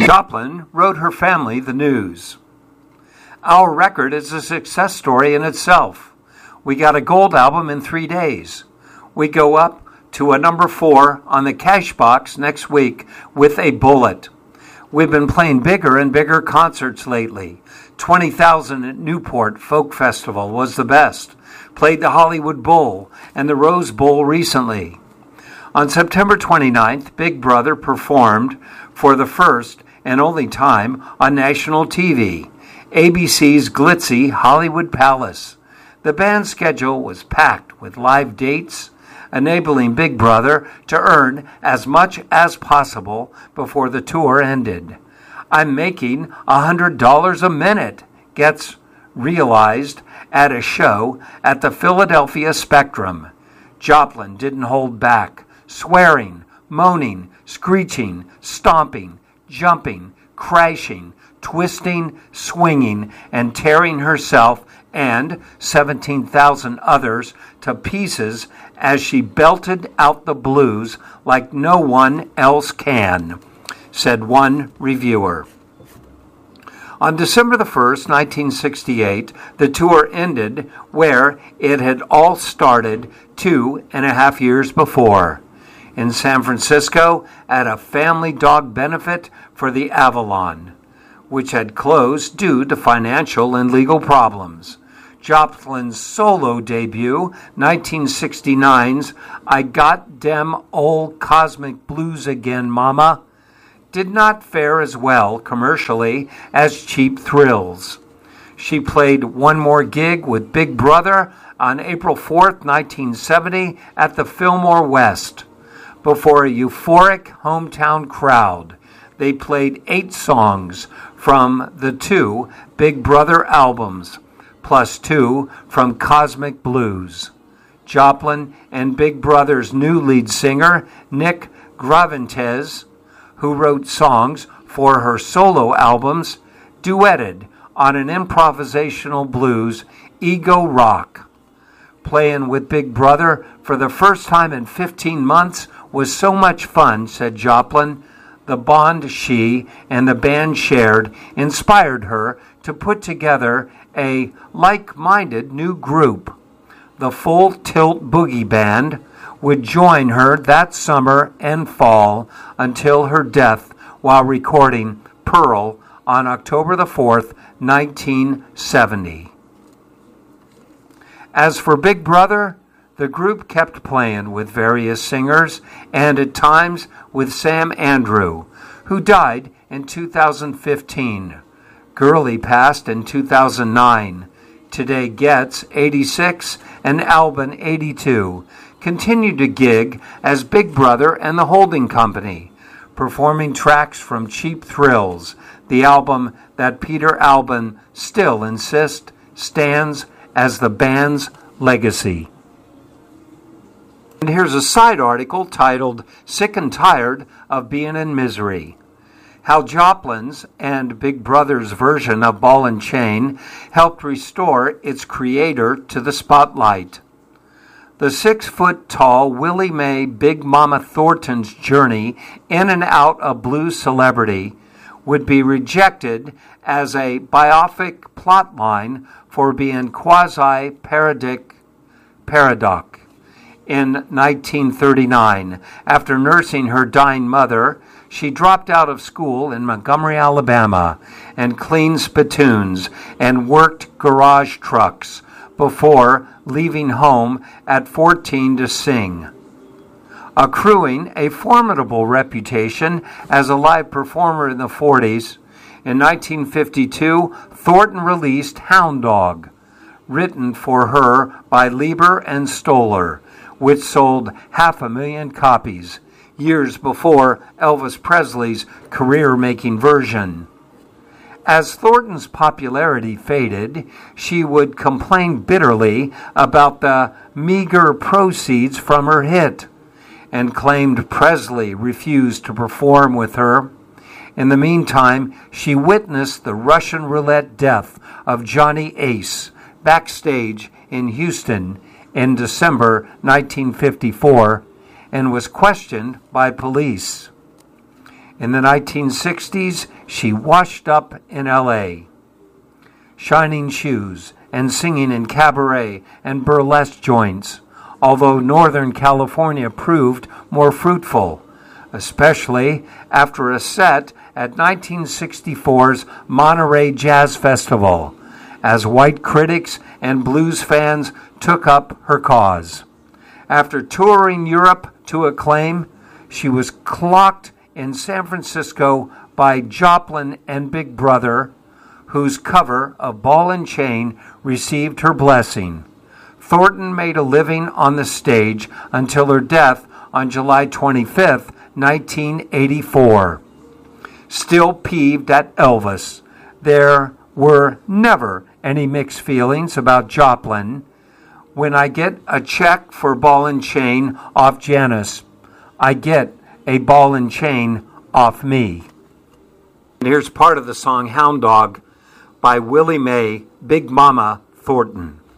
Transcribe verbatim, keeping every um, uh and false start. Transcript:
Joplin wrote her family the news. Our record is a success story in itself. We got a gold album in three days. We go up to a number four on the Cashbox next week with A Bullet. We've been playing bigger and bigger concerts lately. twenty thousand at Newport Folk Festival was the best. Played the Hollywood Bowl and the Rose Bowl recently. On September twenty-ninth, Big Brother performed for the first and only time on national T V, A B C's glitzy Hollywood Palace. The band's schedule was packed with live dates, enabling Big Brother to earn as much as possible before the tour ended. I'm making one hundred dollars a minute, gets realized at a show at the Philadelphia Spectrum. Joplin didn't hold back, swearing, moaning, screeching, stomping, jumping, crashing, twisting, swinging, and tearing herself and seventeen thousand others to pieces as she belted out the blues like no one else can, said one reviewer. On December the first, nineteen sixty-eight, the tour ended where it had all started two and a half years before, in San Francisco at a family dog benefit for the Avalon, which had closed due to financial and legal problems. Joplin's solo debut, nineteen sixty-nine's I Got Dem Old Cosmic Blues Again, Mama, did not fare as well commercially as Cheap Thrills. She played one more gig with Big Brother on April fourth, nineteen seventy at the Fillmore West. Before a euphoric hometown crowd, they played eight songs from the two Big Brother albums, plus two from Cosmic Blues. Joplin and Big Brother's new lead singer, Nick Graventez, who wrote songs for her solo albums, duetted on an improvisational blues, Ego Rock. Playing with Big Brother for the first time in fifteen months was so much fun, said Joplin. The bond she and the band shared inspired her to put together a like-minded new group. The Full Tilt Boogie Band would join her that summer and fall until her death while recording Pearl on October the fourth, nineteen seventy. As for Big Brother, the group kept playing with various singers and at times with Sam Andrew, who died in two thousand fifteen. Gurley passed in two thousand nine. Today Getz, eighty-six, and Albin, eighty-two, continued to gig as Big Brother and the Holding Company, performing tracks from Cheap Thrills, the album that Peter Albin still insists stands as the band's legacy. And here's a side article titled Sick and Tired of Being in Misery. How Joplin's and Big Brother's version of Ball and Chain helped restore its creator to the spotlight. The six-foot-tall Willie Mae Big Mama Thornton's journey in and out of blues celebrity would be rejected as a biopic plotline for being quasi-parodic paradox. In nineteen thirty-nine, after nursing her dying mother, she dropped out of school in Montgomery, Alabama, and cleaned spittoons and worked garage trucks before leaving home at fourteen to sing. Accruing a formidable reputation as a live performer in the forties, in nineteen fifty-two, Thornton released Hound Dog, written for her by Leiber and Stoller, which sold half a million copies, years before Elvis Presley's career-making version. As Thornton's popularity faded, she would complain bitterly about the meager proceeds from her hit, and claimed Presley refused to perform with her. In the meantime, she witnessed the Russian roulette death of Johnny Ace backstage in Houston in December nineteen fifty-four and was questioned by police. In the nineteen sixties, she washed up in L A, shining shoes and singing in cabaret and burlesque joints, although Northern California proved more fruitful, especially after a set at nineteen sixty-four's Monterey Jazz Festival, as white critics and blues fans took up her cause. After touring Europe to acclaim, she was clocked in San Francisco by Joplin and Big Brother, whose cover of Ball and Chain received her blessing. Thornton made a living on the stage until her death on July twenty-fifth, nineteen eighty-four. Still peeved at Elvis, there were never any mixed feelings about Joplin. When I get a check for Ball and Chain off Janis, I get a ball and chain off me. And here's part of the song Hound Dog by Willie Mae, Big Mama Thornton.